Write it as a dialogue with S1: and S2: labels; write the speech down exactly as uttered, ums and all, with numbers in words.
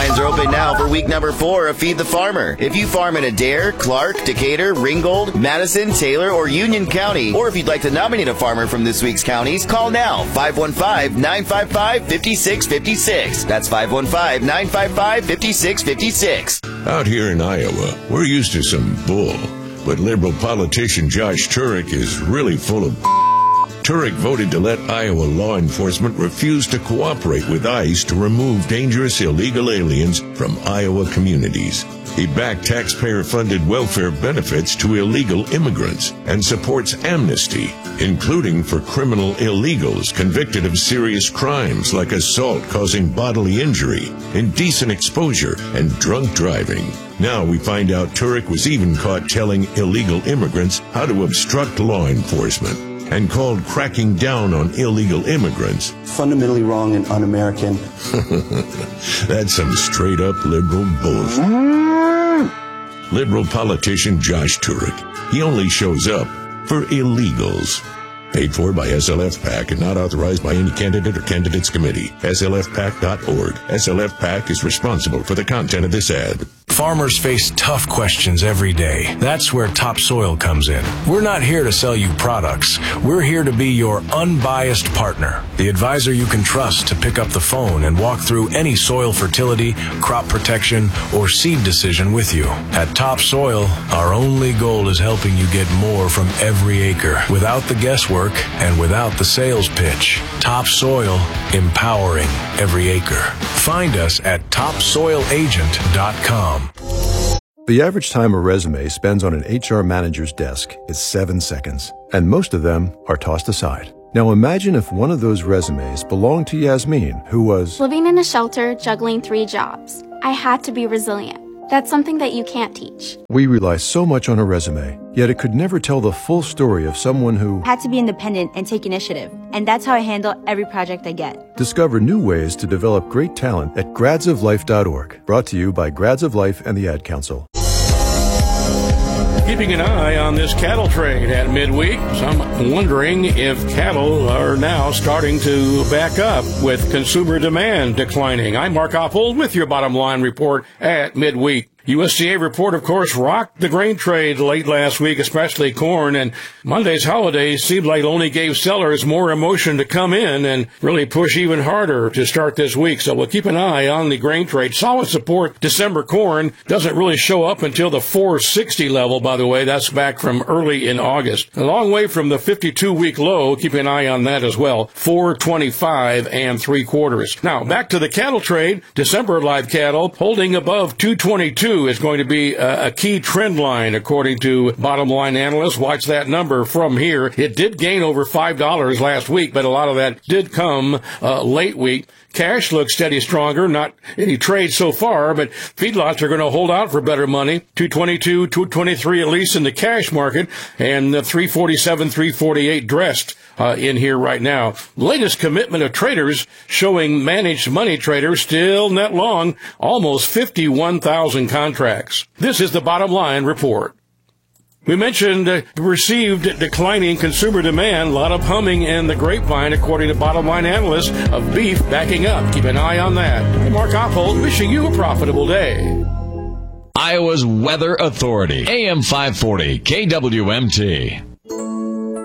S1: lines are open now for week number four of Feed the Farmer. If you farm in Adair, Clark, Decatur, Ringgold, Madison, Taylor, or Union County, or if you'd like to nominate a farmer from this week's counties, call now, five one five, nine five five, five six five six. That's five one five, nine five five, five six five six.
S2: Out here in Iowa, we're used to some bull, but liberal politician Josh Turek is really full of Turek voted to let Iowa law enforcement refuse to cooperate with ICE to remove dangerous illegal aliens from Iowa communities. He backed taxpayer-funded welfare benefits to illegal immigrants and supports amnesty, including for criminal illegals convicted of serious crimes like assault causing bodily injury, indecent exposure, and drunk driving. Now we find out Turek was even caught telling illegal immigrants how to obstruct law enforcement, and called cracking down on illegal immigrants
S3: fundamentally wrong and un-American.
S2: That's some straight-up liberal bullshit. Liberal politician Josh Turek. He only shows up for illegals. Paid for by S L F PAC and not authorized by any candidate or candidates committee. S L F PAC dot org. S L F PAC is responsible for the content of this ad.
S4: Farmers face tough questions every day. That's where Topsoil comes in. We're not here to sell you products. We're here to be your unbiased partner, the advisor you can trust to pick up the phone and walk through any soil fertility, crop protection, or seed decision with you. At Topsoil, our only goal is helping you get more from every acre without the guesswork and without the sales pitch. Topsoil, empowering every acre. Find us at topsoil agent dot com.
S5: The average time a resume spends on an H R manager's desk is seven seconds, and most of them are tossed aside. Now imagine if one of those resumes belonged to Yasmin, who was
S6: living in a shelter, juggling three jobs. I had to be resilient. That's something that you can't teach.
S5: We rely so much on a resume, yet it could never tell the full story of someone who
S7: had to be independent and take initiative. And that's how I handle every project I get.
S5: Discover new ways to develop great talent at grads of life dot org. Brought to you by Grads of Life and the Ad Council.
S8: Keeping an eye on this cattle trade at midweek. Some wondering if cattle are now starting to back up with consumer demand declining. I'm Mark Oppold with your bottom line report at midweek. U S D A report, of course, rocked the grain trade late last week, especially corn, and Monday's holidays seemed like it only gave sellers more emotion to come in and really push even harder to start this week. So we'll keep an eye on the grain trade. Solid support. December corn doesn't really show up until the four sixty level, by the way. That's back from early in August. A long way from the fifty-two week low. Keep an eye on that as well. four twenty-five and three quarters. Now, back to the cattle trade. December live cattle holding above two twenty-two is going to be a, a key trend line, according to bottom line analysts. Watch that number from here. It did gain over five dollars last week, but a lot of that did come uh, late week. Cash looks steady stronger, not any trade so far, but feedlots are going to hold out for better money. two twenty-two, two twenty-three at least in the cash market, and the three forty-seven, three forty-eight dressed uh, in here right now. Latest commitment of traders showing managed money traders still net long, almost fifty-one thousand contracts. This is the bottom line report. We mentioned uh, received declining consumer demand, a lot of humming in the grapevine, according to bottom line analysts, of beef backing up. Keep an eye on that. I'm Mark Oppold, wishing you a profitable day.
S9: Iowa's Weather Authority, A M five forty, K W M T.